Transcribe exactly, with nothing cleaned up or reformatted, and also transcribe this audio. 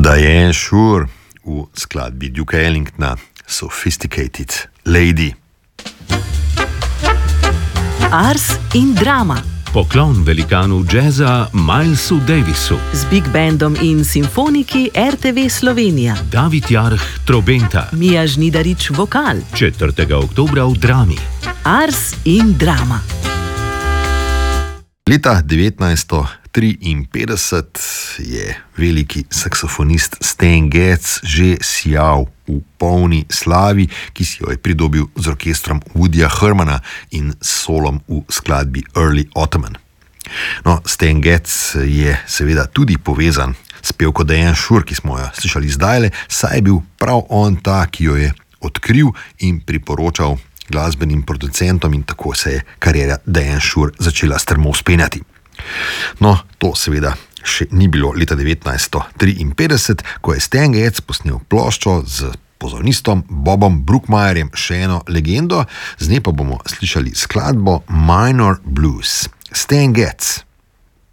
Diane Shure v skladbi Duke Ellingtona Sophisticated Lady. Ars in drama. Poklon velikanu džeza Milesu Davisu. Z big bandom in simfoniki R T V Slovenija. David Jarh trobenta. Mija Žnidarič vokal. četrtega oktobra v Drami. Ars in drama. Leta devetnajststo triinpetdeset je veliki saksofonist Stan Getz že sijal v polni slavi, ki si jo je pridobil z orkestrom Woodyja Hermana in solom v skladbi Early Ottoman. No, Stan Getz je seveda tudi povezan s pevko Diane Shure, ki smo jo slišali zdajle, saj je bil prav on ta, ki jo je odkril in priporočal glasbenim producentom, in tako se je kariera Diane Shure začela strmo vzpenjati. No, to seveda še ni bilo leta devetnajststo triinpetdeset, ko je Stan Getz posnel ploščo z pozornistom Bobom Brookmeyerjem, še eno legendo, z nje pa bomo slišali skladbo Minor Blues. Stan Getz.